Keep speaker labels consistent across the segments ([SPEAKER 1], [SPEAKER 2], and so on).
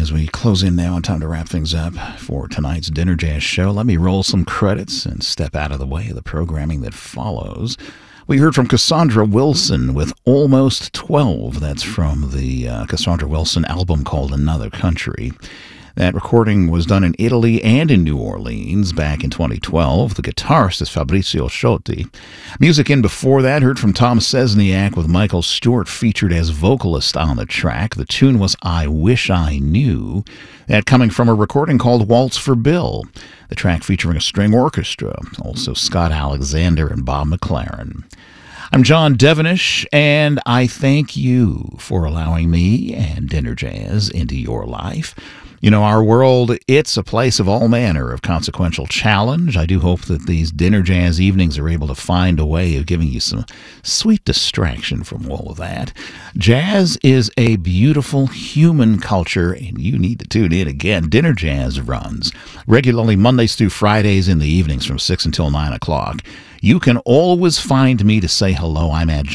[SPEAKER 1] as we close in now, time to wrap things up for tonight's Dinner Jazz show. Let me roll some credits and step out of the way of the programming that follows. We heard from Cassandra Wilson with Almost 12. That's from the Cassandra Wilson album called Another Country. That recording was done in Italy and in New Orleans back in 2012. The guitarist is Fabrizio Sciotti. Music in before that, heard from Tom Szczesniak with Michael Stewart featured as vocalist on the track. The tune was I Wish I Knew. That coming from a recording called Waltz for Bill. The track featuring a string orchestra. Also Scott Alexander and Bob McLaren. I'm John Devenish, and I thank you for allowing me and Dinner Jazz into your life. You know, our world, it's a place of all manner of consequential challenge. I do hope that these Dinner Jazz evenings are able to find a way of giving you some sweet distraction from all of that. Jazz is a beautiful human culture, and you need to tune in again. Dinner Jazz runs regularly Mondays through Fridays in the evenings from 6 until 9 o'clock. You can always find me to say hello. I'm at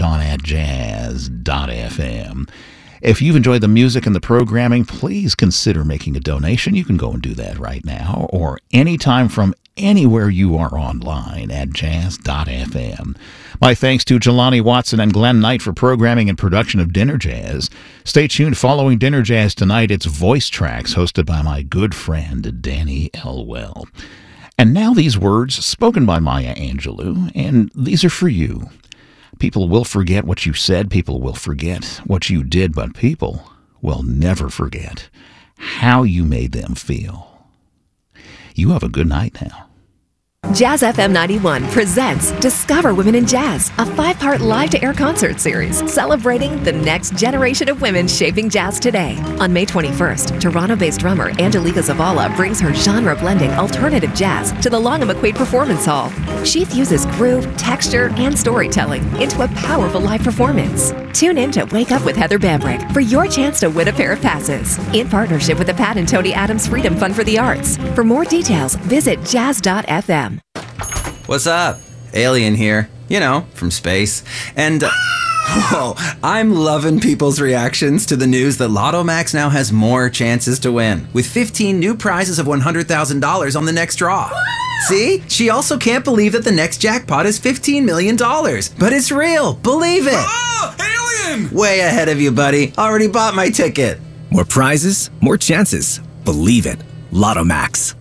[SPEAKER 1] john@jazz.fm. If you've enjoyed the music and the programming, please consider making a donation. You can go and do that right now or anytime from anywhere you are online at jazz.fm. My thanks to Jelani Watson and Glenn Knight for programming and production of Dinner Jazz. Stay tuned following Dinner Jazz tonight. It's Voice Tracks hosted by my good friend Danny Elwell. And now these words spoken by Maya Angelou, and these are for you. People will forget what you said, people will forget what you did, but people will never forget how you made them feel. You have a good night now.
[SPEAKER 2] Jazz FM 91 presents Discover Women in Jazz, a 5-part live-to-air concert series celebrating the next generation of women shaping jazz today. On May 21st, Toronto-based drummer Angelica Zavala brings her genre-blending alternative jazz to the Long & McQuaid Performance Hall. She fuses groove, texture, and storytelling into a powerful live performance. Tune in to Wake Up with Heather Bambrick for your chance to win a pair of passes in partnership with the Pat and Tony Adams Freedom Fund for the Arts. For more details, visit jazz.fm.
[SPEAKER 3] What's up? Alien here. You know, from space. And, whoa, I'm loving people's reactions to the news that Lotto Max now has more chances to win, with 15 new prizes of $100,000 on the next draw. See? She also can't believe that the next jackpot is $15 million. But it's real. Believe it.
[SPEAKER 4] Oh, alien!
[SPEAKER 3] Way ahead of you, buddy. Already bought my ticket.
[SPEAKER 5] More prizes, more chances. Believe it. Lotto Max.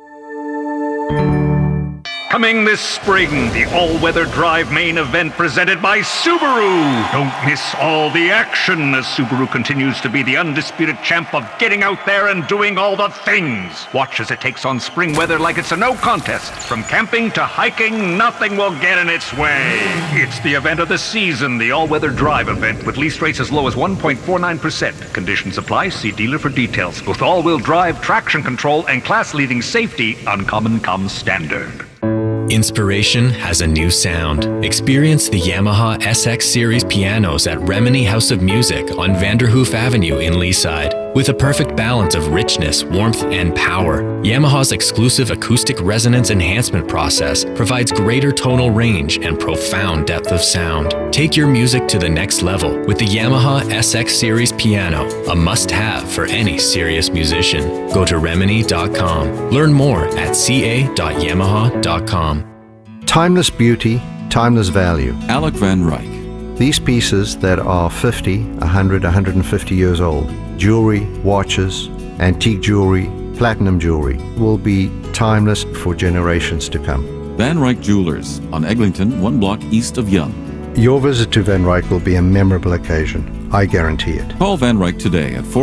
[SPEAKER 6] Coming this spring, the all-weather drive main event presented by Subaru. Don't miss all the action as Subaru continues to be the undisputed champ of getting out there and doing all the things. Watch as it takes on spring weather like it's a no contest. From camping to hiking, nothing will get in its way. It's the event of the season, the all-weather drive event with lease rates as low as 1.49%. Conditions apply. See dealer for details. With all-wheel drive, traction control, and class-leading safety, Uncommon comes standard.
[SPEAKER 7] Inspiration has a new sound. Experience the Yamaha SX Series pianos at Remini House of Music on Vanderhoof Avenue in Leaside. With a perfect balance of richness, warmth, and power, Yamaha's exclusive acoustic resonance enhancement process provides greater tonal range and profound depth of sound. Take your music to the next level with the Yamaha SX Series piano, a must-have for any serious musician. Go to Remini.com. Learn more at ca.yamaha.com.
[SPEAKER 8] Timeless beauty, timeless value.
[SPEAKER 9] Alec Van Ryk.
[SPEAKER 8] These pieces that are 50, 100, 150 years old, jewelry, watches, antique jewelry, platinum jewelry, will be timeless for generations to come.
[SPEAKER 9] Van Ryk Jewelers on Eglinton, 1 block east of Yonge.
[SPEAKER 8] Your visit to Van Ryk will be a memorable occasion. I guarantee it.
[SPEAKER 9] Call Van Ryk today at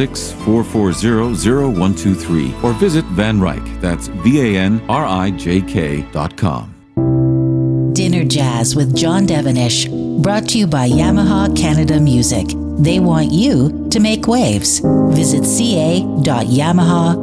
[SPEAKER 9] 416-440-0123 or visit Van Ryk, that's VANRIJK.com.
[SPEAKER 10] Dinner Jazz with John Devenish, brought to you by Yamaha Canada Music. They want you to make waves. Visit ca.yamaha.com.